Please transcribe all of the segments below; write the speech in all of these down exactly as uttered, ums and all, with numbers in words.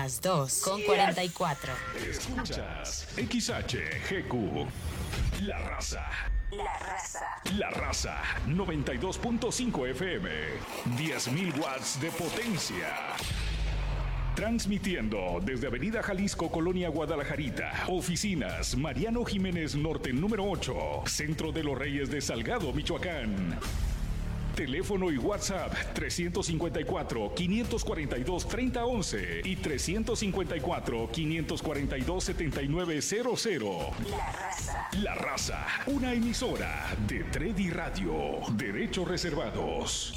las dos con cuarenta y cuatro. Escuchas X H G Q. La Raza. La Raza. La Raza. noventa y dos punto cinco F M. diez mil watts de potencia. Transmitiendo desde Avenida Jalisco, Colonia Guadalajarita. Oficinas Mariano Jiménez Norte número ocho. Centro de los Reyes de Salgado, Michoacán. Teléfono y WhatsApp trescientos cincuenta y cuatro, quinientos cuarenta y dos, treinta once y trescientos cincuenta y cuatro, quinientos cuarenta y dos, setenta y nueve cero cero. La Raza. La Raza, una emisora de Tredi Radio. Derechos reservados.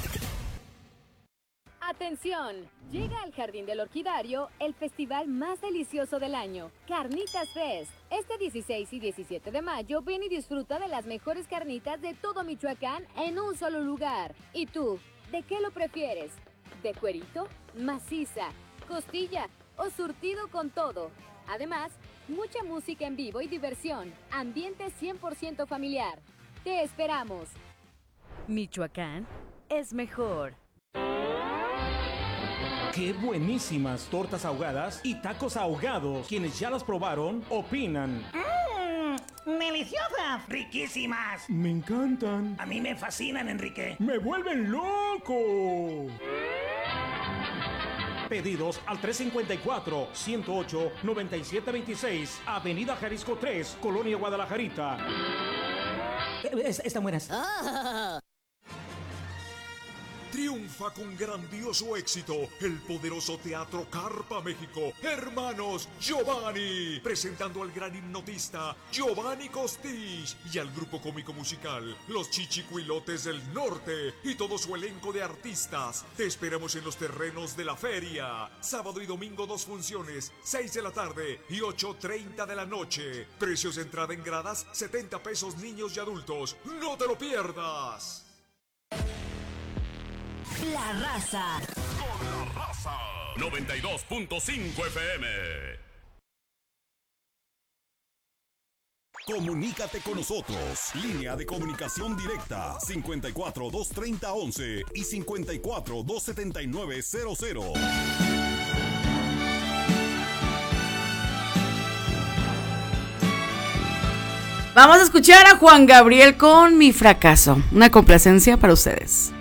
¡Atención! Llega al Jardín del Orquidario el festival más delicioso del año, Carnitas Fest. Este dieciséis y diecisiete de mayo ven y disfruta de las mejores carnitas de todo Michoacán en un solo lugar. ¿Y tú, de qué lo prefieres? ¿De cuerito, maciza, costilla o surtido con todo? Además, mucha música en vivo y diversión, ambiente cien por ciento familiar. ¡Te esperamos! Michoacán es mejor. ¡Qué buenísimas tortas ahogadas y tacos ahogados! Quienes ya las probaron, opinan. ¡Mmm! ¡Deliciosas! ¡Riquísimas! ¡Me encantan! A mí me fascinan, Enrique. ¡Me vuelven loco! Pedidos al tres cincuenta y cuatro, ciento ocho, noventa y siete veintiséis, Avenida Jalisco tres, Colonia Guadalajarita. Es, están buenas. Ah. Triunfa con grandioso éxito el poderoso Teatro Carpa México, Hermanos Giovanni, presentando al gran hipnotista Giovanni Costich y al grupo cómico musical Los Chichicuilotes del Norte y todo su elenco de artistas. Te esperamos en los terrenos de la feria. Sábado y domingo dos funciones, seis de la tarde y ocho treinta de la noche. Precios de entrada en gradas, setenta pesos niños y adultos. ¡No te lo pierdas! La Raza. Con La Raza. noventa y dos punto cinco F M. Comunícate con nosotros. Línea de comunicación directa cincuenta y cuatro, doscientos treinta, once y cincuenta y cuatro, doscientos setenta y nueve cero cero. Vamos a escuchar a Juan Gabriel con Mi Fracaso. Una complacencia para ustedes.